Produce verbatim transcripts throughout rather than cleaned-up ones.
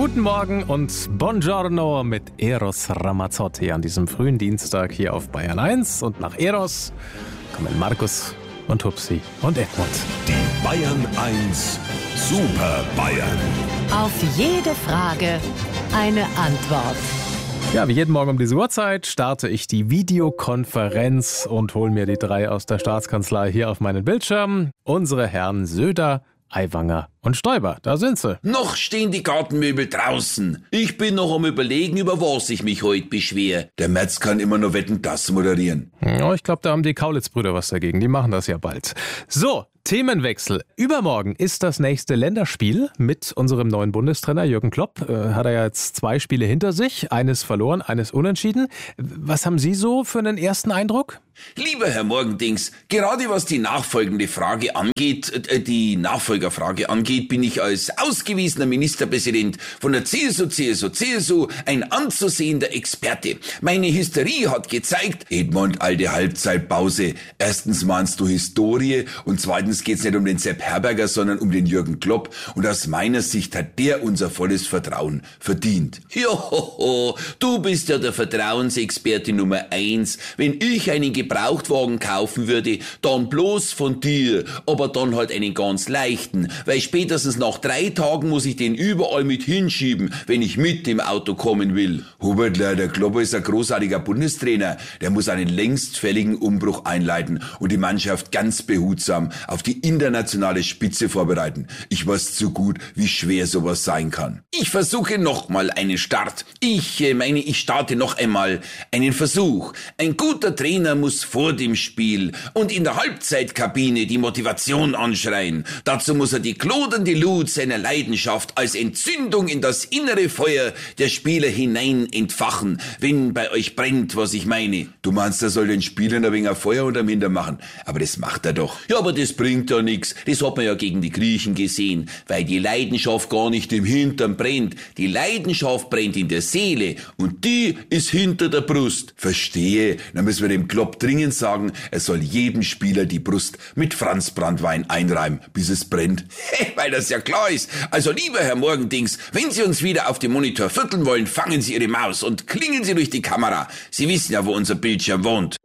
Guten Morgen und Buongiorno mit Eros Ramazzotti an diesem frühen Dienstag hier auf Bayern eins. Und nach Eros kommen Markus und Hupsi und Edmund. Die Bayern eins Super Bayern. Auf jede Frage eine Antwort. Ja, wie jeden Morgen um diese Uhrzeit starte ich die Videokonferenz und hole mir die drei aus der Staatskanzlei hier auf meinen Bildschirm. Unsere Herren Söder, Aiwanger und Stoiber, da sind sie. Noch stehen die Gartenmöbel draußen. Ich bin noch am Überlegen, über was ich mich heute beschwer. Der Merz kann immer nur Wetten, das moderieren. Ja, ich glaube, da haben die Kaulitz-Brüder was dagegen. Die machen das ja bald. So, Themenwechsel. Übermorgen ist das nächste Länderspiel mit unserem neuen Bundestrainer Jürgen Klopp. Äh, hat er ja jetzt zwei Spiele hinter sich. Eines verloren, eines unentschieden. Was haben Sie so für einen ersten Eindruck? Lieber Herr Morgendings, gerade was die nachfolgende Frage angeht, äh, die Nachfolgerfrage angeht, bin ich als ausgewiesener Ministerpräsident von der C S U, C S U, C S U ein anzusehender Experte. Meine Hysterie hat gezeigt, Edmund, alte Halbzeitpause. Erstens meinst du Historie und zweitens geht's nicht um den Sepp Herberger, sondern um den Jürgen Klopp. Und aus meiner Sicht hat der unser volles Vertrauen verdient. Johoho, du bist ja der Vertrauensexperte Nummer eins. Wenn ich einen Gebrauchtwagen kaufen würde, dann bloß von dir, aber dann halt einen ganz leichten, weil spätestens nach drei Tagen muss ich den überall mit hinschieben, wenn ich mit dem Auto kommen will. Hubertler, der Klopp ist ein großartiger Bundestrainer, der muss einen längst fälligen Umbruch einleiten und die Mannschaft ganz behutsam auf die internationale Spitze vorbereiten. Ich weiß zu gut, wie schwer sowas sein kann. Ich versuche nochmal einen Start. Ich äh, meine, ich starte noch einmal einen Versuch. Ein guter Trainer muss vor dem Spiel und in der Halbzeitkabine die Motivation anschreien. Dazu muss er die glodende Lut seiner Leidenschaft als Entzündung in das innere Feuer der Spieler hinein entfachen, wenn bei euch brennt, was ich meine. Du meinst, er soll den Spielern ein wenig Feuer unterm Hintern machen? Aber das macht er doch. Ja, aber das bringt ja nichts. Das hat man ja gegen die Griechen gesehen, weil die Leidenschaft gar nicht im Hintern brennt. Die Leidenschaft brennt in der Seele und die ist hinter der Brust. Verstehe. Dann müssen wir dem Klopp dringend sagen, er soll jedem Spieler die Brust mit Franzbranntwein einreiben, bis es brennt. Weil das ja klar ist. Also lieber Herr Morgendings, wenn Sie uns wieder auf dem Monitor vierteln wollen, fangen Sie Ihre Maus und klingen Sie durch die Kamera. Sie wissen ja, wo unser Bildschirm wohnt.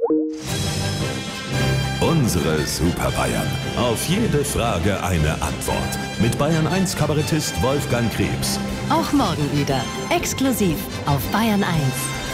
Unsere Super Bayern. Auf jede Frage eine Antwort. Mit Bayern eins Kabarettist Wolfgang Krebs. Auch morgen wieder. Exklusiv auf Bayern eins.